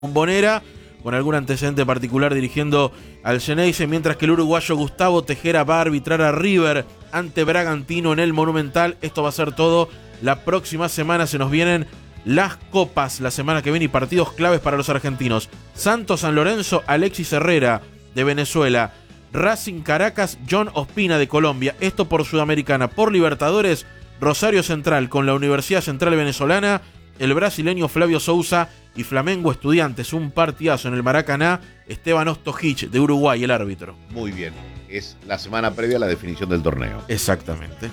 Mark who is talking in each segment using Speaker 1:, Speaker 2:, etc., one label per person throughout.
Speaker 1: Bombonera, con algún antecedente particular dirigiendo al Xeneize, mientras que el uruguayo Gustavo Tejera va a arbitrar a River ante Bragantino en el Monumental. Esto va a ser todo la próxima semana. Se nos vienen las copas la semana que viene y partidos claves para los argentinos. Santos San Lorenzo, Alexis Herrera de Venezuela. Racing Caracas, John Ospina de Colombia. Esto por Sudamericana. Por Libertadores, Rosario Central con la Universidad Central Venezolana, el brasileño Flavio Sousa y Flamengo Estudiantes. Un partidazo en el Maracaná. Esteban Ostojic de Uruguay, el árbitro.
Speaker 2: Muy bien. Es la semana previa a la definición del torneo.
Speaker 1: Exactamente.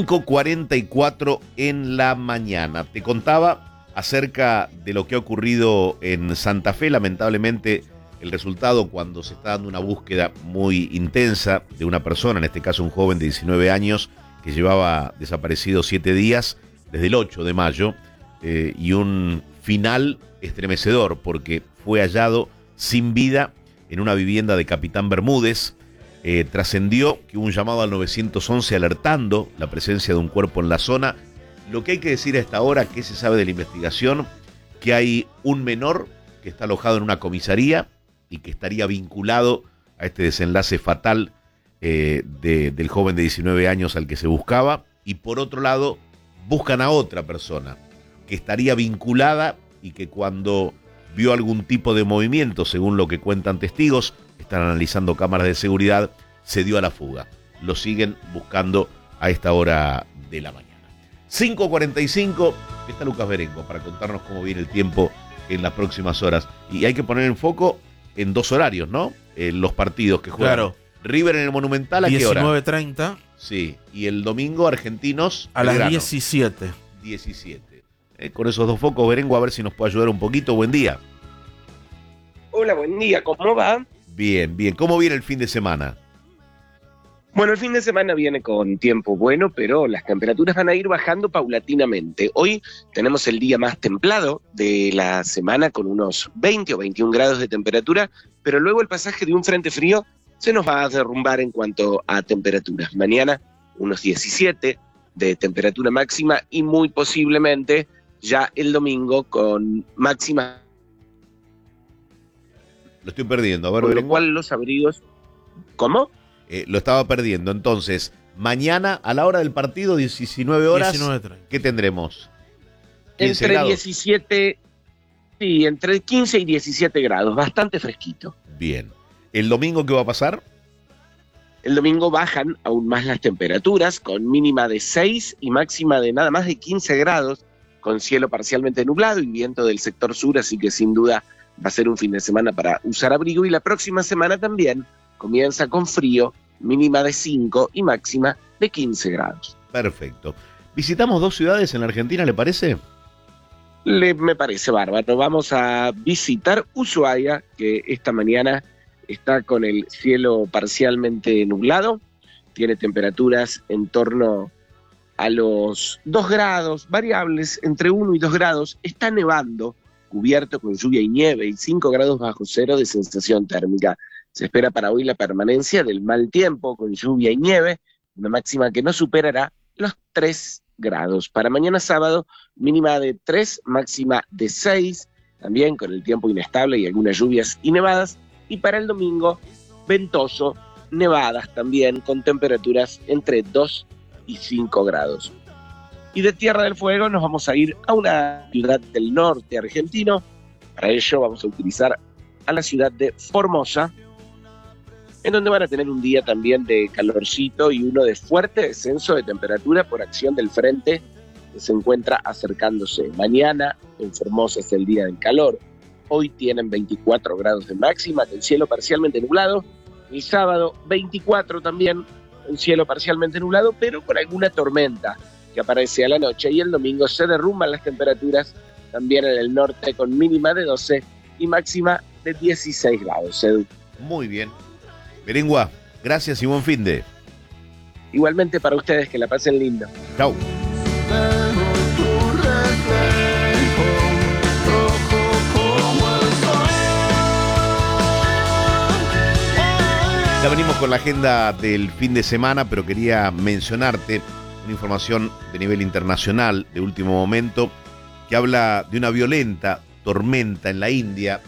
Speaker 2: 5:44 en la mañana. Te contaba acerca de lo que ha ocurrido en Santa Fe. Lamentablemente, el resultado cuando se está dando una búsqueda muy intensa de una persona, en este caso un joven de 19 años, que llevaba desaparecido 7 días, desde el 8 de mayo, y un final estremecedor porque fue hallado sin vida en una vivienda de Capitán Bermúdez. Trascendió que hubo un llamado al 911 alertando la presencia de un cuerpo en la zona. Lo que hay que decir a esta hora, que se sabe de la investigación, que hay un menor que está alojado en una comisaría y que estaría vinculado a este desenlace fatal del joven de 19 años al que se buscaba. Y por otro lado, buscan a otra persona que estaría vinculada y que cuando vio algún tipo de movimiento, según lo que cuentan testigos, están analizando cámaras de seguridad, se dio a la fuga. Lo siguen buscando a esta hora de la mañana. 5:45, está Lucas Berengo para contarnos cómo viene el tiempo en las próximas horas. Y hay que poner el foco en dos horarios, ¿no? Los partidos que juegan.
Speaker 1: Claro.
Speaker 2: River en el Monumental, ¿a qué hora?
Speaker 1: 19:30.
Speaker 2: Sí, y el domingo Argentinos
Speaker 1: a las
Speaker 2: Belgrano.
Speaker 1: 17.
Speaker 2: 17. Con esos dos focos, Berengo, a ver si nos puede ayudar un poquito. Buen día.
Speaker 3: Hola, buen día, ¿cómo va?
Speaker 2: Bien, bien. ¿Cómo viene el fin de semana?
Speaker 3: Bueno, el fin de semana viene con tiempo bueno, pero las temperaturas van a ir bajando paulatinamente. Hoy tenemos el día más templado de la semana con unos 20 o 21 grados de temperatura, pero luego el pasaje de un frente frío se nos va a derrumbar en cuanto a temperaturas. Mañana unos 17 de temperatura máxima y muy posiblemente ya el domingo con máxima.
Speaker 2: Lo estoy perdiendo. A ver,
Speaker 3: Con lo
Speaker 2: Berengo.
Speaker 3: cual los abrigos... ¿Cómo?
Speaker 2: Lo estaba perdiendo. Entonces, mañana a la hora del partido, 19 horas,
Speaker 1: 19:30.
Speaker 2: ¿qué tendremos? 15
Speaker 3: Entre
Speaker 2: grados.
Speaker 3: 17, sí, entre 15 y 17 grados, bastante fresquito.
Speaker 2: Bien. ¿El domingo qué va a pasar?
Speaker 3: El domingo bajan aún más las temperaturas, con mínima de 6 y máxima de nada más de 15 grados, con cielo parcialmente nublado y viento del sector sur, así que sin duda va a ser un fin de semana para usar abrigo. Y la próxima semana también comienza con frío, mínima de 5 y máxima de 15 grados.
Speaker 2: Perfecto. Visitamos dos ciudades en la Argentina, ¿le parece?
Speaker 3: Me parece bárbaro. Vamos a visitar Ushuaia, que esta mañana está con el cielo parcialmente nublado, tiene temperaturas en torno a los 2 grados, variables entre 1 y 2 grados, está nevando, cubierto con lluvia y nieve, y 5 grados bajo cero de sensación térmica. Se espera para hoy la permanencia del mal tiempo, con lluvia y nieve, una máxima que no superará los 3 grados. Para mañana sábado, mínima de 3, máxima de 6, también con el tiempo inestable y algunas lluvias y nevadas. Y para el domingo, ventoso, nevadas también, con temperaturas entre 2 y 5 grados. Y de Tierra del Fuego nos vamos a ir a una ciudad del norte argentino. Para ello vamos a utilizar a la ciudad de Formosa, en donde van a tener un día también de calorcito y uno de fuerte descenso de temperatura por acción del frente que se encuentra acercándose. Mañana en Formosa es el día del calor. Hoy tienen 24 grados de máxima, con cielo parcialmente nublado. El sábado 24 también, un cielo parcialmente nublado, pero con alguna tormenta que aparece a la noche. Y el domingo se derrumban las temperaturas también en el norte, con mínima de 12 y máxima de 16 grados. Edu.
Speaker 2: Muy bien. Berengua, gracias y buen fin de.
Speaker 3: Igualmente para ustedes, que la pasen lindo.
Speaker 2: Chau. Ya venimos con la agenda del fin de semana, pero quería mencionarte una información de nivel internacional de último momento que habla de una violenta tormenta en la India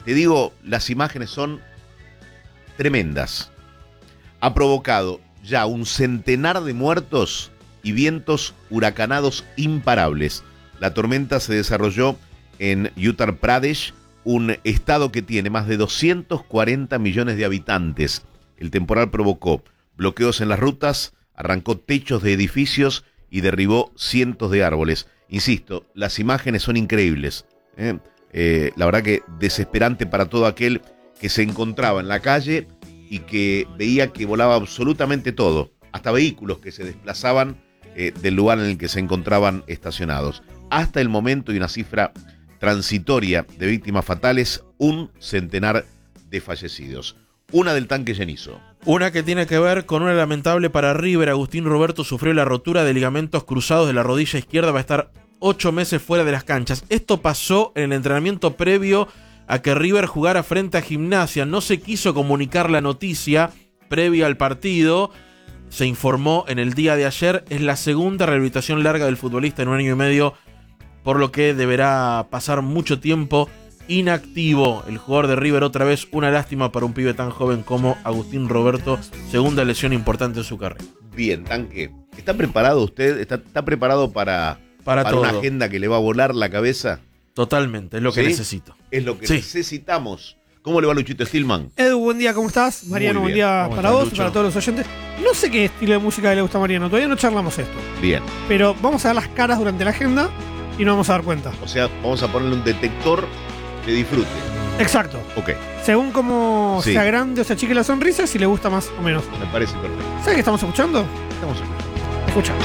Speaker 2: te digo, las imágenes son tremendas. Ha provocado ya un centenar de muertos y vientos huracanados imparables. La tormenta se desarrolló en Uttar Pradesh, un estado que tiene más de 240 millones de habitantes. El temporal provocó bloqueos en las rutas, arrancó techos de edificios y derribó cientos de árboles. Insisto, las imágenes son increíbles. La verdad que desesperante para todo aquel que se encontraba en la calle y que veía que volaba absolutamente todo, hasta vehículos que se desplazaban del lugar en el que se encontraban estacionados. Hasta el momento, y una cifra transitoria de víctimas fatales, 1 centenar de fallecidos. Una del tanque Llenizo.
Speaker 1: Una que tiene que ver con una lamentable para River. Agustín Roberto sufrió la rotura de ligamentos cruzados de la rodilla izquierda, va a estar 8 meses fuera de las canchas. Esto pasó en el entrenamiento previo a que River jugara frente a Gimnasia. No se quiso comunicar la noticia previa al partido. Se informó en el día de ayer. Es la segunda rehabilitación larga del futbolista en 1 año y medio, por lo que deberá pasar mucho tiempo inactivo el jugador de River. Otra vez una lástima para un pibe tan joven como Agustín Roberto. Segunda lesión importante en su carrera.
Speaker 2: Bien, tanque. ¿Está preparado usted? ¿Está preparado para
Speaker 1: todo.
Speaker 2: Una agenda que le va a volar la cabeza?
Speaker 1: Totalmente, es lo que necesito.
Speaker 2: Es lo que necesitamos. ¿Cómo le va Luchito Stillman?
Speaker 4: Edu, buen día, ¿cómo estás? Mariano, buen día para vos y para todos los oyentes. No sé qué estilo de música le gusta a Mariano, todavía no charlamos esto.
Speaker 2: Bien.
Speaker 4: Pero vamos a ver las caras durante la agenda y nos vamos a dar cuenta.
Speaker 2: O sea, vamos a ponerle un detector de disfrute.
Speaker 4: Exacto.
Speaker 2: Ok.
Speaker 4: Según cómo sea grande o sea chique la sonrisa, si le gusta más o menos.
Speaker 2: Me parece perfecto.
Speaker 4: ¿Sabes qué estamos escuchando?
Speaker 2: Estamos escuchando.
Speaker 4: Escucha.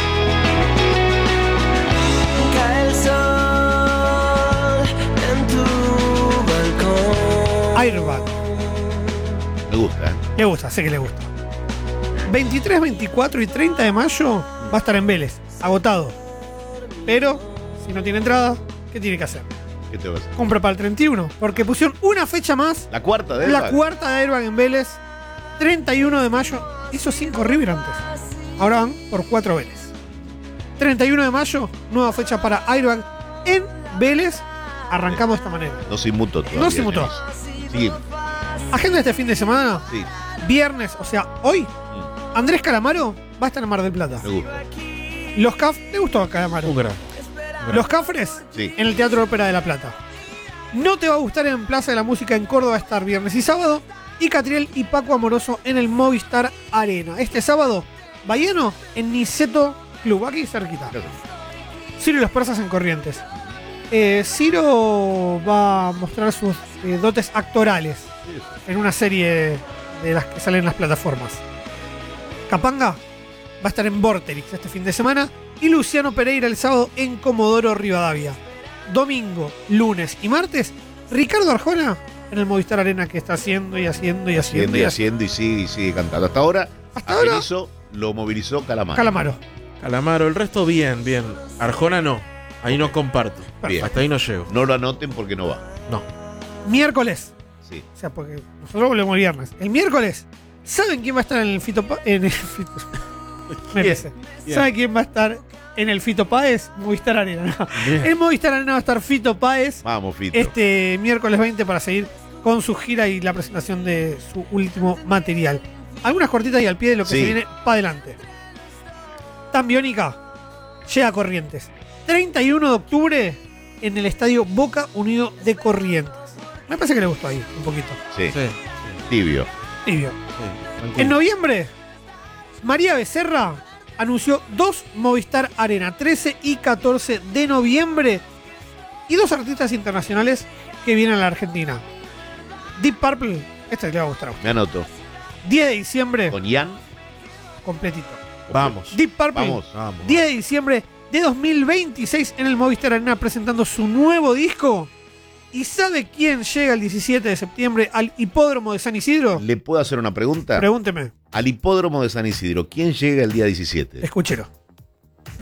Speaker 5: Cae el sol en tu balcón.
Speaker 4: Airbag.
Speaker 2: Me gusta, ¿eh?
Speaker 4: Le gusta, sé que le gusta. 23, 24 y 30 de mayo va a estar en Vélez, agotado. Pero, si no tiene entrada, ¿qué tiene que hacer?
Speaker 2: ¿Qué te vas a hacer?
Speaker 4: Compra para el 31, porque pusieron una fecha más.
Speaker 2: La cuarta de
Speaker 4: La
Speaker 2: Airbag.
Speaker 4: cuarta de Airbag en Vélez, 31 de mayo. Hizo 5 River antes. Ahora van por 4 Vélez. 31 de mayo, nueva fecha para Airbag en Vélez. Arrancamos de esta manera.
Speaker 2: No se inmutó todavía.
Speaker 4: No se inmutó.
Speaker 2: Sí.
Speaker 4: Agenda de este fin de semana.
Speaker 2: Sí.
Speaker 4: Viernes, o sea, hoy, Andrés Calamaro va a estar en Mar del Plata.
Speaker 2: Me gusta.
Speaker 4: Los Caf, ¿le gustó a Calamaro? Los Cafres
Speaker 2: Sí.
Speaker 4: en el Teatro Ópera de La Plata. No te va a gustar en Plaza de la Música en Córdoba a estar viernes y sábado. Y Catriel y Paco Amoroso en el Movistar Arena. Este sábado, Bahiano en Niceto Club, aquí cerquita. Ciro y los Persas en Corrientes. Ciro va a mostrar sus dotes actorales en una serie de las que salen en las plataformas. Capanga va a estar en Vorterix este fin de semana y Luciano Pereira el sábado en Comodoro Rivadavia. Domingo, lunes y martes, Ricardo Arjona en el Movistar Arena, que está haciendo y
Speaker 2: sigue cantando. Hasta ahora, lo movilizó Calamaro.
Speaker 4: Calamaro.
Speaker 1: El resto bien. Arjona no, ahí no comparto.
Speaker 2: Bien.
Speaker 1: Hasta ahí no llego.
Speaker 2: No lo anoten porque no va.
Speaker 1: No.
Speaker 4: Miércoles.
Speaker 2: Sí.
Speaker 4: O sea, porque nosotros volvemos el viernes. El miércoles, ¿saben quién va a estar en el Fito Páez? ¿Saben quién va a estar en el Fito Páez? Movistar Arena.
Speaker 1: Bien.
Speaker 4: En Movistar Arena va a estar Fito Páez
Speaker 2: Vamos, Fito.
Speaker 4: este miércoles 20 para seguir con su gira y la presentación de su último material. Algunas cortitas y al pie de lo que se viene para adelante. Tan Biónica llega a Corrientes. 31 de octubre en el estadio Boca Unido de Corrientes. Me parece que le gustó ahí un poquito.
Speaker 2: Sí.
Speaker 1: Sí.
Speaker 2: Tibio.
Speaker 4: Tibio.
Speaker 1: Tranquilo.
Speaker 4: En noviembre, María Becerra anunció 2 Movistar Arena, 13 y 14 de noviembre. Y 2 artistas internacionales que vienen a la Argentina. Deep Purple, este le va a gustar a usted.
Speaker 2: Me anoto.
Speaker 4: 10 de diciembre,
Speaker 2: Con Ian.
Speaker 4: completito.
Speaker 1: Vamos.
Speaker 4: Deep Purple,
Speaker 2: Vamos.
Speaker 4: 10 de diciembre de 2026 en el Movistar Arena presentando su nuevo disco. ¿Y sabe quién llega el 17 de septiembre al Hipódromo de San Isidro?
Speaker 2: ¿Le puedo hacer una pregunta?
Speaker 4: Pregúnteme.
Speaker 2: Al Hipódromo de San Isidro, ¿quién llega el día 17?
Speaker 4: Escúchelo.